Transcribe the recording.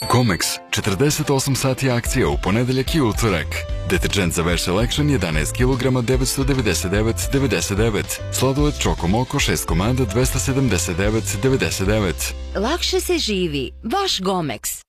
Comex, 48 sati akcija u ponedeljak i utorak. Deterđent za Veš Selection 11 kg 999,99. Sladoled Čoko Moko 6 komada 279,99. Lakše se živi. Vaš Gomex.